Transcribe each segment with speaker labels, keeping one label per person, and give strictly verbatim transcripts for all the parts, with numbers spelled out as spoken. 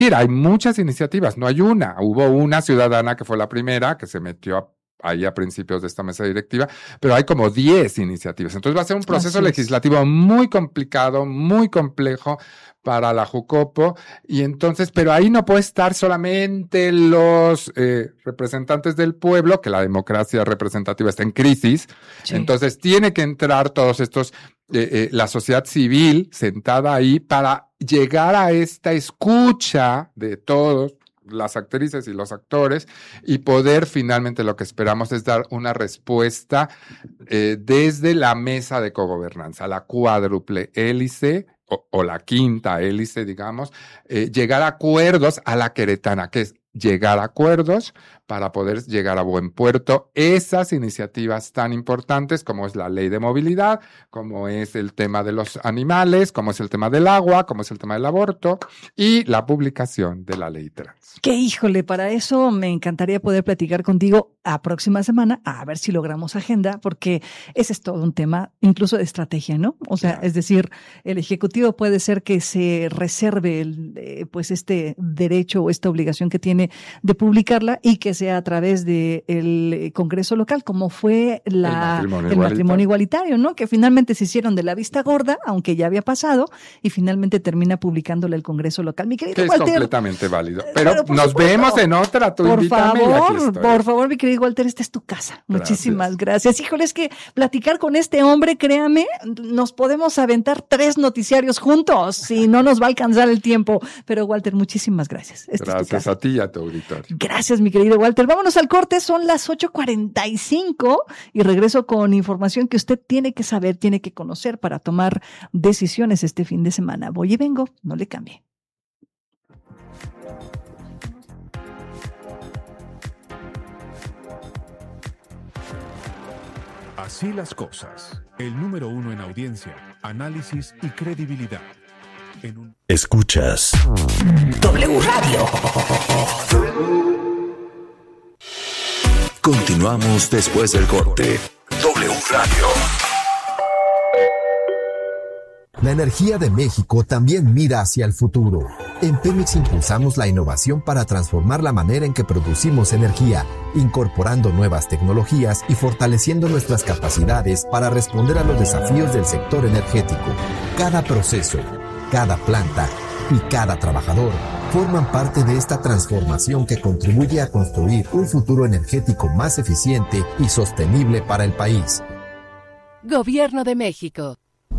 Speaker 1: Mira, hay muchas iniciativas, no hay una. Hubo una ciudadana que fue la primera que se metió a ahí a principios de esta mesa directiva, pero hay como diez iniciativas. Entonces va a ser un proceso
Speaker 2: Así
Speaker 1: legislativo
Speaker 2: es.
Speaker 1: muy complicado, muy complejo para la Jucopo, y entonces, pero ahí no puede estar solamente los eh, representantes del pueblo, que la democracia representativa está en crisis,
Speaker 2: Sí.
Speaker 1: entonces tiene que entrar todos estos, eh, eh, la sociedad civil sentada ahí para llegar a esta escucha de todos, las actrices y los actores, y poder finalmente lo que esperamos es dar una respuesta eh, desde la mesa de cogobernanza, la cuádruple hélice o, o la quinta hélice, digamos, eh, llegar a acuerdos a la queretana, que es llegar a acuerdos para poder llegar a buen puerto esas iniciativas tan importantes como es la ley de movilidad, como es el tema de los animales, como es el tema del agua, como es el tema del aborto y la publicación de la ley trans.
Speaker 2: Que híjole, para eso me encantaría poder platicar contigo a próxima semana, a ver si logramos agenda, porque ese es todo un tema, incluso de estrategia, ¿no? O sea,
Speaker 1: Claro.
Speaker 2: es decir, el Ejecutivo puede ser que se reserve el, eh, pues este derecho o esta obligación que tiene de publicarla y que sea a través del Congreso local, como fue la,
Speaker 1: El matrimonio
Speaker 2: el
Speaker 1: igualitario.
Speaker 2: matrimonio igualitario, ¿no? Que finalmente se hicieron de la vista gorda, aunque ya había pasado, y finalmente termina publicándola el Congreso local. Mi querido
Speaker 1: Que es
Speaker 2: Walter,
Speaker 1: completamente válido. Pero,
Speaker 2: Pero por
Speaker 1: nos
Speaker 2: supuesto.
Speaker 1: vemos en otra, tú
Speaker 2: por
Speaker 1: invítame y aquí
Speaker 2: favor,
Speaker 1: estoy.
Speaker 2: por favor, mi querido Walter, esta es tu casa.
Speaker 1: Gracias.
Speaker 2: Muchísimas gracias. Híjole, es que platicar con este hombre, créame, nos podemos aventar tres noticiarios juntos y no nos va a alcanzar el tiempo. Pero Walter, muchísimas gracias. Esta es tu
Speaker 1: Gracias
Speaker 2: casa.
Speaker 1: a ti y a tu auditorio.
Speaker 2: Gracias, mi querido Walter. Vámonos al corte, son las ocho cuarenta y cinco y regreso con información que usted tiene que saber, tiene que conocer para tomar decisiones este fin de semana. Voy y vengo, no le cambie.
Speaker 3: Así las cosas. El número uno en audiencia, análisis y credibilidad. En un...
Speaker 4: Escuchas
Speaker 5: W Radio.
Speaker 4: Continuamos después del corte. W Radio.
Speaker 6: La energía de México también mira hacia el futuro. En Pemex impulsamos la innovación para transformar la manera en que producimos energía, incorporando nuevas tecnologías y fortaleciendo nuestras capacidades para responder a los desafíos del sector energético. Cada proceso, cada planta y cada trabajador forman parte de esta transformación que contribuye a construir un futuro energético más eficiente y sostenible para el país.
Speaker 7: Gobierno de México.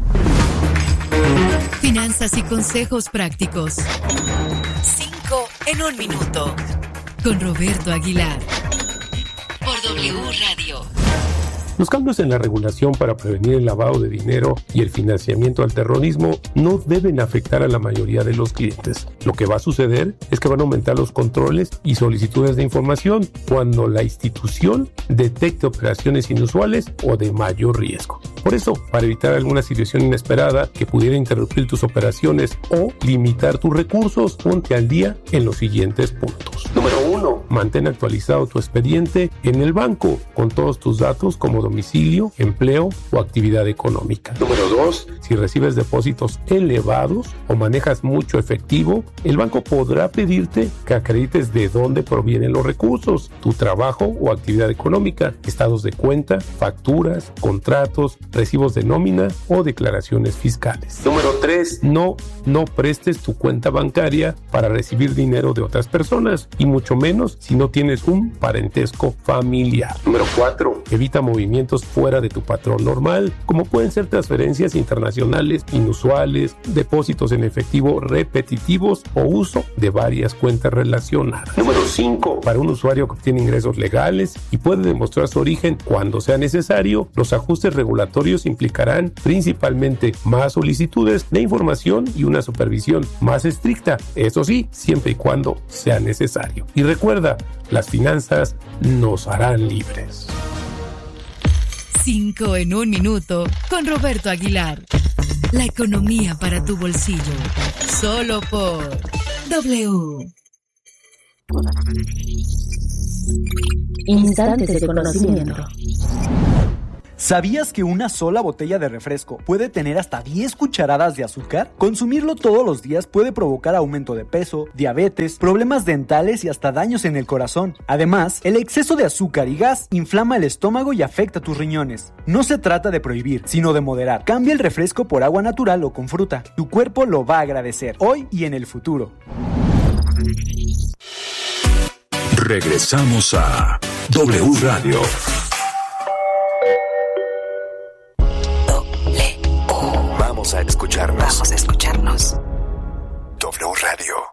Speaker 8: Finanzas y consejos prácticos. Cinco en un minuto. Con Roberto Aguilar. Por W Radio.
Speaker 9: Los cambios en la regulación para prevenir el lavado de dinero y el financiamiento al terrorismo no deben afectar a la mayoría de los clientes. Lo que va a suceder es que van a aumentar los controles y solicitudes de información cuando la institución detecte operaciones inusuales o de mayor riesgo. Por eso, para evitar alguna situación inesperada que pudiera interrumpir tus operaciones o limitar tus recursos, ponte al día en los siguientes puntos. Número uno, mantén actualizado tu expediente en el banco con todos tus datos como domicilio, empleo o actividad económica. Número dos, si recibes depósitos elevados o manejas mucho efectivo, el banco podrá pedirte que acredites de dónde provienen los recursos, tu trabajo o actividad económica, estados de cuenta, facturas, contratos, recibos de nómina o declaraciones fiscales. Número tres, no, no prestes tu cuenta bancaria para recibir dinero de otras personas y mucho menos si no tienes un parentesco familiar. Número cuatro, evita movimientos fuera de tu patrón normal, como pueden ser transferencias internacionales inusuales, depósitos en efectivo repetitivos o uso de varias cuentas relacionadas. Número cinco, para un usuario que obtiene ingresos legales y puede demostrar su origen cuando sea necesario, los ajustes regulatorios implicarán principalmente más solicitudes de información y una supervisión más estricta, eso sí, siempre y cuando sea necesario. Y recuerda, las finanzas nos harán libres.
Speaker 8: Cinco en un minuto con Roberto Aguilar. La economía para tu bolsillo. Solo por W.
Speaker 10: Instantes de conocimiento. ¿Sabías que una sola botella de refresco puede tener hasta diez cucharadas de azúcar? Consumirlo todos los días puede provocar aumento de peso, diabetes, problemas dentales y hasta daños en el corazón. Además, el exceso de azúcar y gas inflama el estómago y afecta tus riñones. No se trata de prohibir, sino de moderar. Cambia el refresco por agua natural o con fruta. Tu cuerpo lo va a agradecer, hoy y en el futuro.
Speaker 4: Regresamos a W Radio.
Speaker 5: W.
Speaker 4: Vamos a escucharnos.
Speaker 5: Vamos a escucharnos.
Speaker 4: W Radio.